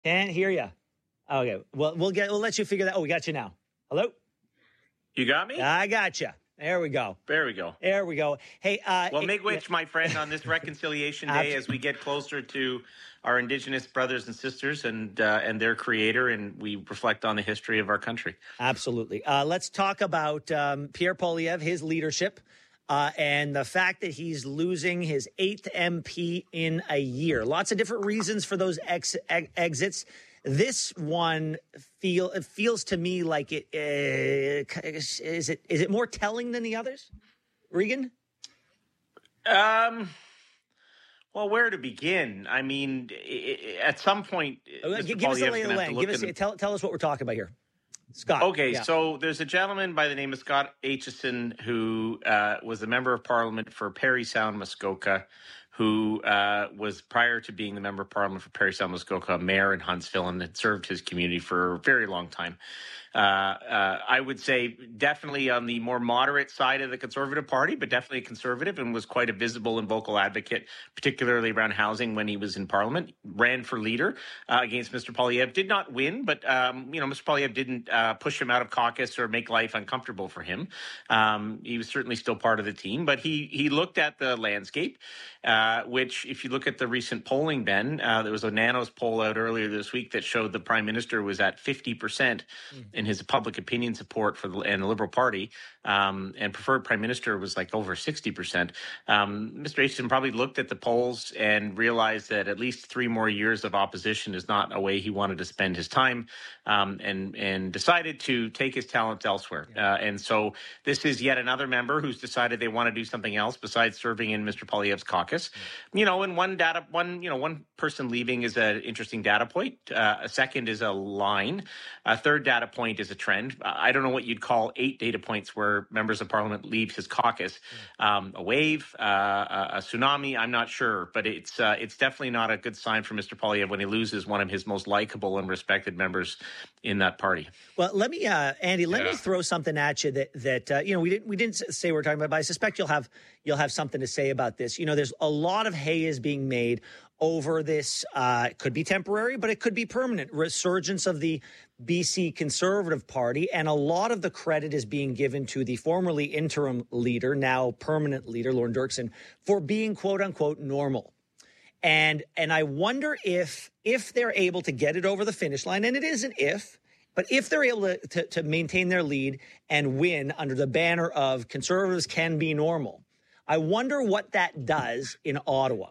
Can't hear you. Okay. Well, we'll let you figure that. Oh, we got you now. Hello? You got me? I got you. There we go. There we go. There we go. Hey, well, make which, my friend, on this Reconciliation Day, as we get closer to our Indigenous brothers and sisters and their creator, and we reflect on the history of our country. Absolutely. Let's talk about Pierre Poilievre, his leadership, and the fact that he's losing his 8th MP in a year. Lots of different reasons for those exits. This one feels to me like it is it more telling than the others, Regan? Well, where to begin? I mean, at some point, give us a lay of the land. Tell us what we're talking about here. Scott. Okay, so there's a gentleman by the name of Scott Aitchison who was a member of Parliament for Parry Sound, Muskoka, who was, prior to being the member of Parliament for Parry Sound, Muskoka, mayor in Huntsville, and had served his community for a very long time. I would say definitely on the more moderate side of the Conservative Party, but definitely a conservative, and was quite a visible and vocal advocate, particularly around housing when he was in Parliament. Ran for leader against Mr. Poilievre. Did not win, but Mr. Poilievre didn't push him out of caucus or make life uncomfortable for him. He was certainly still part of the team, but he looked at the landscape, which, if you look at the recent polling, Ben, there was a Nanos poll out earlier this week that showed the Prime Minister was at 50% in his public opinion support for the Liberal Party, and preferred Prime Minister was like over 60%. Mr. Aitchison probably looked at the polls and realized that at least 3 more years of opposition is not a way he wanted to spend his time, and decided to take his talents elsewhere. And so this is yet another member who's decided they want to do something else besides serving in Mr. Poilievre's caucus. And one person leaving is an interesting data point. A second is a line. A third data point is a trend. I don't know what you'd call 8 data points where members of Parliament leave his caucus. A wave, a tsunami, I'm not sure, but it's definitely not a good sign for Mr. Poilievre when he loses one of his most likable and respected members in that party. Well, let me, Andy, let me throw something at you that we didn't say we're talking about, but I suspect you'll have something to say about this. There's a lot of hay is being made over this. It could be temporary, but it could be permanent resurgence of the BC Conservative Party, and a lot of the credit is being given to the formerly interim leader, now permanent leader, Lorne Dirksen, for being quote unquote normal. And I wonder if they're able to get it over the finish line, and it is an if, but if they're able to maintain their lead and win under the banner of Conservatives can be normal, I wonder what that does in Ottawa.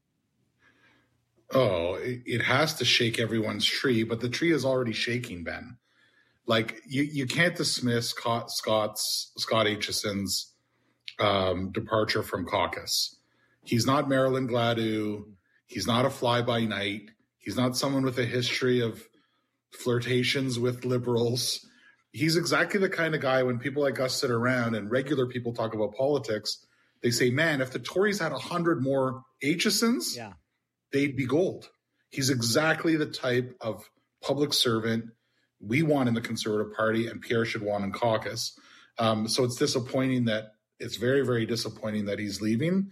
Oh, it has to shake everyone's tree, but the tree is already shaking, Ben. Like, you can't dismiss Scott Aitchison's departure from caucus. He's not Marilyn Gladue. He's not a fly-by-night. He's not someone with a history of flirtations with liberals. He's exactly the kind of guy, when people like us sit around and regular people talk about politics, they say, man, if the Tories had 100 more Aitchisons, they'd be gold. He's exactly the type of public servant we want in the Conservative Party, and Pierre should want in caucus. So it's disappointing it's very, very disappointing that he's leaving.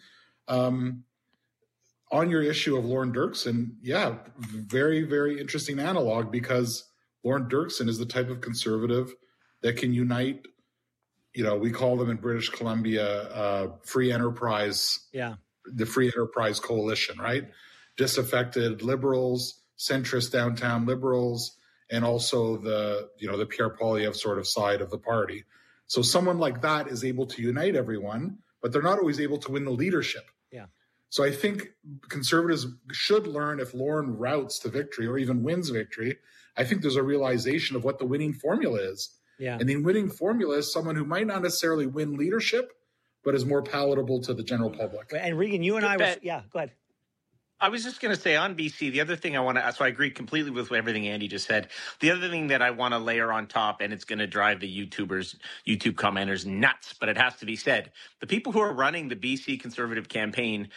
On your issue of Lorne Dirksen, very, very interesting analog, because Lorne Dirksen is the type of conservative that can unite, we call them in British Columbia free enterprise, the Free Enterprise Coalition, right? Disaffected liberals, centrist downtown liberals, and also the Pierre Poilievre sort of side of the party. So someone like that is able to unite everyone, but they're not always able to win the leadership. So I think Conservatives should learn, if Lorne routes to victory or even wins victory, I think there's a realization of what the winning formula is. And the winning formula is someone who might not necessarily win leadership, but is more palatable to the general public. And Regan, you and I were, go ahead. I was just going to say on BC, the other thing I want to, so I agree completely with everything Andy just said. The other thing that I want to layer on top, and it's going to drive the YouTube commenters nuts, but it has to be said. The people who are running the BC Conservative campaign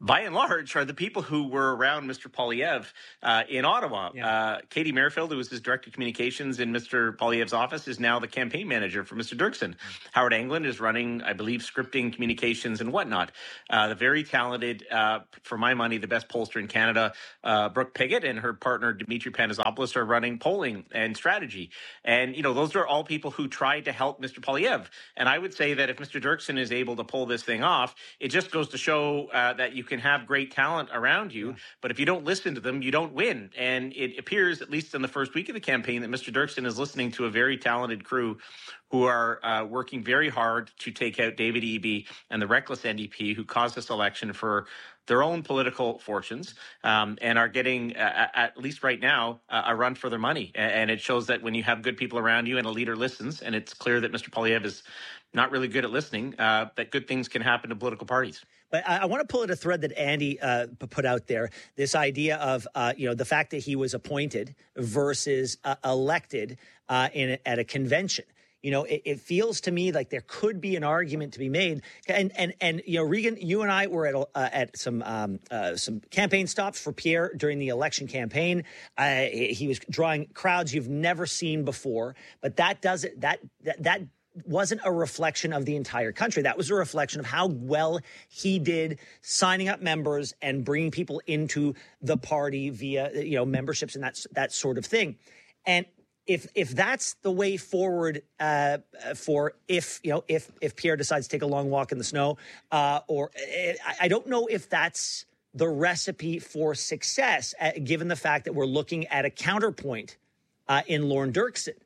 by and large, are the people who were around Mr. Poilievre in Ottawa. Yeah. Katie Merrifield, who was his director of communications in Mr. Poilievre's office, is now the campaign manager for Mr. Dirksen. Howard Englund is running, I believe, scripting, communications, and whatnot. The very talented, for my money, the best pollster in Canada, Brooke Pigott, and her partner, Dimitri Panagopoulos, are running polling and strategy. And, those are all people who tried to help Mr. Poilievre. And I would say that if Mr. Dirksen is able to pull this thing off, it just goes to show that you can have great talent around you, but if you don't listen to them, you don't win. And it appears, at least in the first week of the campaign, that Mr. Dirksen is listening to a very talented crew who are working very hard to take out David Eby and the reckless NDP who caused this election for their own political fortunes, and are getting, at least right now, a run for their money. And it shows that when you have good people around you and a leader listens, and it's clear that Mr. Poilievre is not really good at listening, that good things can happen to political parties. But I want to pull at a thread that Andy put out there, this idea of, the fact that he was appointed versus elected at a convention. It feels to me like there could be an argument to be made. And Regan, you and I were at some campaign stops for Pierre during the election campaign. He was drawing crowds you've never seen before. But that wasn't a reflection of the entire country. That was a reflection of how well he did signing up members and bringing people into the party via, memberships and that sort of thing. And if that's the way forward for if Pierre decides to take a long walk in the snow, or I don't know if that's the recipe for success, given the fact that we're looking at a counterpoint in Lorne Dirksen.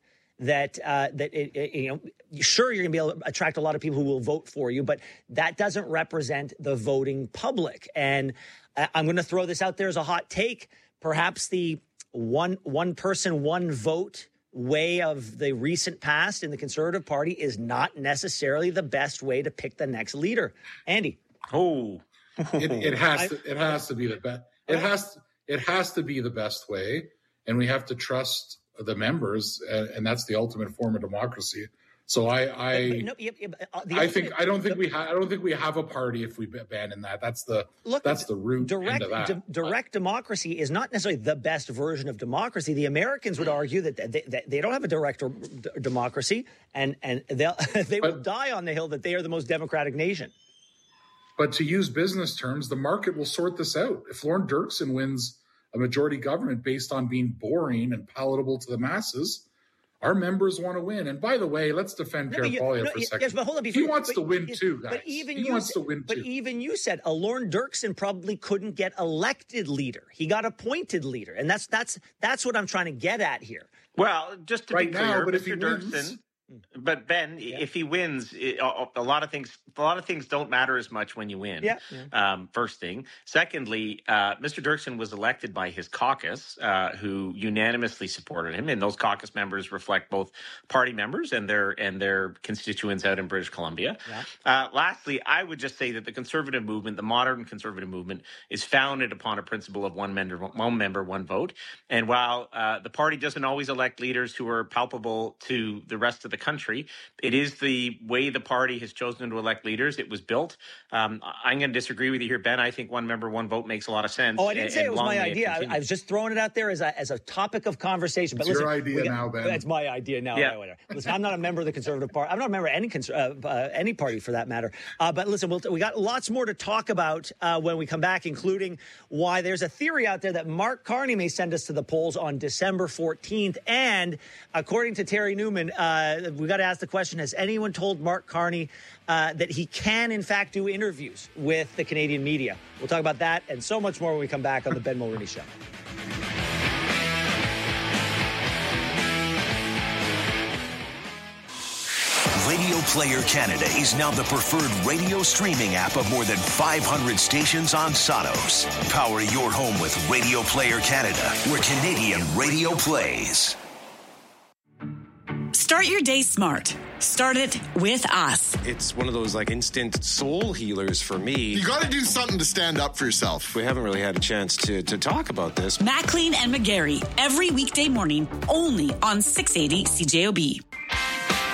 Sure, you're going to be able to attract a lot of people who will vote for you, but that doesn't represent the voting public. And I'm going to throw this out there as a hot take. Perhaps the one person, one vote way of the recent past in the Conservative Party is not necessarily the best way to pick the next leader. Andy. It has to be the best. It has to be the best way, and we have to trust the members, and that's the ultimate form of democracy. So I don't think we have a party if we abandon that. That's the root into that. Direct democracy is not necessarily the best version of democracy. The Americans would argue that they don't have a direct democracy, and they will die on the hill that they are the most democratic nation. But to use business terms, the market will sort this out. If Lorne Dirksen wins a majority government based on being boring and palatable to the masses, our members want to win. And by the way, let's defend Pierre Poilievre for a second. Yes, but hold on, he wants to win too, guys. But even you said a Lorne Dirksen probably couldn't get elected leader. He got appointed leader, and that's what I'm trying to get at here. Well, just to be clear, now, but Mr. if he Dirksen. wins, But Ben, if he wins, a lot of things don't matter as much when you win. First thing. Secondly, Mr. Dirksen was elected by his caucus, who unanimously supported him, and those caucus members reflect both party members and their constituents out in British Columbia. Lastly, I would just say that the conservative movement, the modern conservative movement, is founded upon a principle of one member, one vote. And while the party doesn't always elect leaders who are palpable to the rest of the country, it is the way the party has chosen to elect leaders. It was built. I'm going to disagree with you here, Ben. I think one member, one vote makes a lot of sense. Oh, I didn't say it was my idea. I was just throwing it out there as a topic of conversation. But it's your idea now, Ben. It's my idea now. Yeah. Listen, I'm not a member of the Conservative Party. I'm not a member of any party for that matter. But listen, we got lots more to talk about when we come back, including why there's a theory out there that Mark Carney may send us to the polls on December 14th. And according to Terry Newman, we got to ask the question, has anyone told Mark Carney that he can, in fact, do interviews with the Canadian media? We'll talk about that and so much more when we come back on the Ben Mulroney Show. Radio Player Canada is now the preferred radio streaming app of more than 500 stations on Sonos. Power your home with Radio Player Canada, where Canadian radio plays. Start your day smart. Start it with us. It's one of those instant soul healers for me. You got to do something to stand up for yourself. We haven't really had a chance to talk about this. Maclean and McGarry, every weekday morning, only on 680 CJOB.